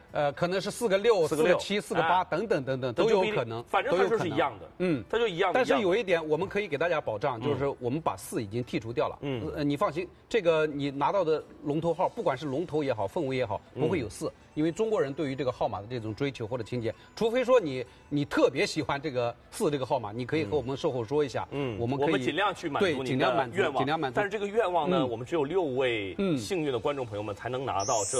可能是4个6、4个7、4个8等等等等都有可能， 反正它就是一样的，它就一样的。 但是有一点，我们可以给大家保障，就是我们把4已经剔除掉了。你放心，这个你拿到的龙头号，不管是龙头也好，凤尾也好，不会有4，因为中国人对于这个号码的这种追求或者情节，除非说你特别喜欢这个4这个号码，你可以和我们售后说一下，我们尽量去满足你的愿望，尽量满足。但是这个愿望呢，我们只有6位幸运的观众朋友们才能拿到这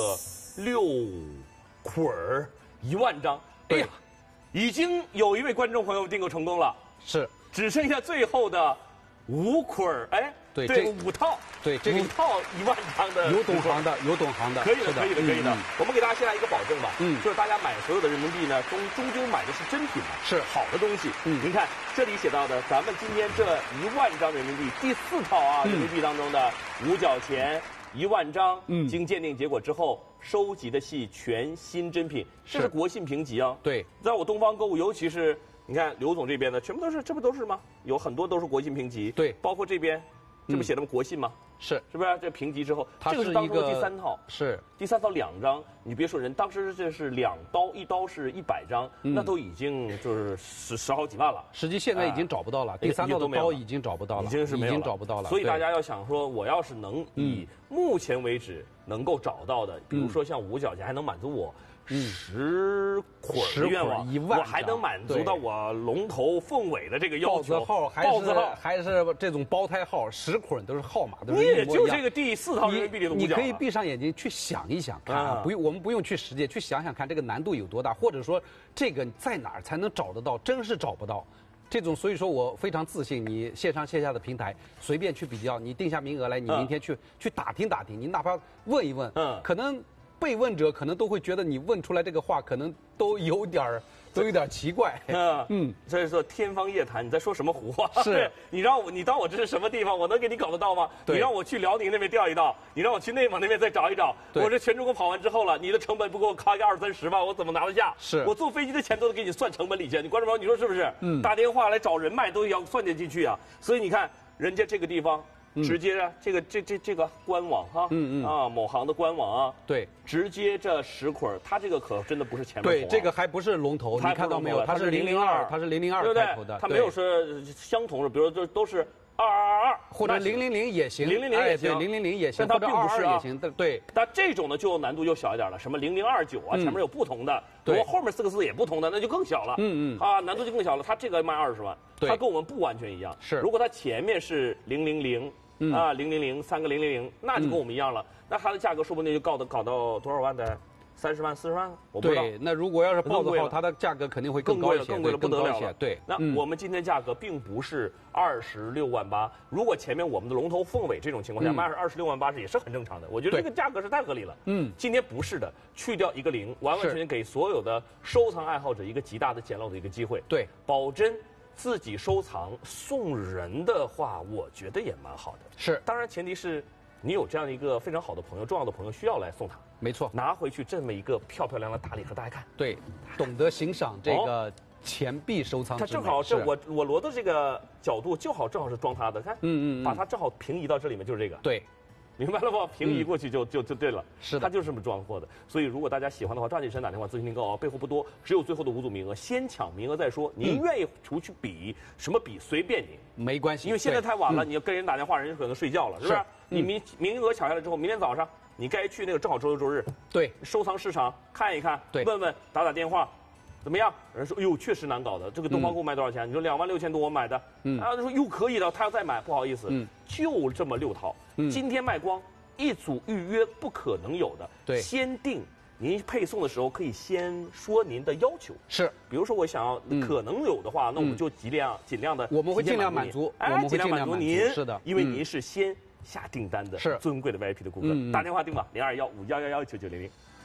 6捆1万张。哎呀，已经有一位观众朋友订购成功了， 是， 只剩下最后的5捆，哎，对，5套， 对，这个 5套1万张的， 有懂行的， 可以的。我们给大家先来一个保证吧，就是大家买所有的人民币呢，终究买的是真品嘛， 是好的东西。您看这里写到的，咱们今天这1万张人民币第4套啊，人民币当中的5角钱1万张，经鉴定结果之后收集的系全新真品，这是国信评级啊。 对， 在我东方购物，尤其是你看刘总这边的，全部都是，这不都是吗？有很多都是国信评级。 对， 包括这边，这不写的吗？国信吗？ 是不是？这评级之后， 这个是当中的第3套， 是第3套2张。你别说人，当时这是2刀，一刀是100张，那都已经就是十好几万了。 实际现在已经找不到了，第3套的刀已经找不到了， 已经找不到了。 所以大家要想说，我要是能以目前为止能够找到的，比如说像5角钱，还能满足我10捆的愿望 ，1万， 我还能满足到我龙头凤尾的这个要求。 豹子号还是这种胞胎号，10捆都是号码， 你也就这个第4套人民币里的5角。 你可以闭上眼睛去想一想看，我们不用去实践，去想想看这个难度有多大，或者说这个在哪儿才能找得到？真是找不到。这种，所以说我非常自信，你线上线下的平台随便去比较，你定下名额来，你明天去打听打听，你哪怕问一问，可能被问者可能都会觉得你问出来这个话，可能都有点奇怪。 所以说天方夜谭，你在说什么胡话？ 是你当我这是什么地方？我能给你搞得到吗？你让我去辽宁那边调一调，你让我去内蒙那边再找一找，我这全中国跑完之后了，你的成本不给我卡个20、30万，我怎么拿得下？ 是我坐飞机的钱都得给你算成本里去。你观众朋友，你说是不是？打电话来找人脉都要算进去啊。所以你看人家这个地方。直接这个官网哈，某行的官网啊， 对， 直接这10捆，它这个可真的不是前面对，这个还不是龙头，你看到没有？它是002，它是002开头的， 它没有是相同的，比如说都是2222 或者000也行 ，000也行 ，000也行， 但它并不是也行，对。 但这种呢就难度又小一点了，什么0029啊，前面有不同的，如果后面4个字也不同的，那就更小了，难度就更小了。它这个卖20万，它跟我们不完全一样， 是。 如果它前面是000。000，3个000，那就跟我们一样了。那它的价格说不定就搞到多少万的？30万、40万？我不知道。 对，那如果要是豹子号，它的价格肯定会更高一些， 更贵了不得了了。 对， 那我们今天价格并不是26万8，如果前面我们的龙头凤尾这种情况下卖26万8也是很正常的。我觉得这个价格是太合理了。今天不是的，去掉一个0，完完全全给所有的收藏爱好者一个极大的捡漏的一个机会。 对， 保真。自己收藏送人的话，我觉得也蛮好的。 是， 当然前提是你有这样一个非常好的朋友、重要的朋友需要来送他。 没错， 拿回去这么一个漂漂亮亮的大礼和大家看。 对，懂得欣赏这个钱币收藏。 它正好是我摞的这个角度，正好是装它的。看，把它正好平移到这里面，就是这个。 对。 明白了不？平移过去就对了。 是的， 它就是这么装货的。所以如果大家喜欢的话，抓紧时间打电话咨询订购啊！备货不多，只有最后的5组名额，先抢名额再说。您愿意出去比什么比，随便您， 没关系。 因为现在太晚了，你要跟人打电话，人家可能睡觉了，是不是？你名额抢下来之后，明天早上你该去那个正好周六周日， 对， 收藏市场看一看， 对， 问问打电话。怎么样？人说，哟，确实难搞的。这个东方购卖多少钱？你说26000多我买的，啊，他说又可以的，他要再买，不好意思，就这么6套，今天卖光。1组预约不可能有的， 对， 先定。您配送的时候可以先说您的要求， 是， 比如说我想要可能有的话，那我们就尽量的， 我们会尽量满足，我们会尽量满足您， 是的， 因为您是先下订单的， 是尊贵的 VIP 的顾客，打电话订吧，0215119900。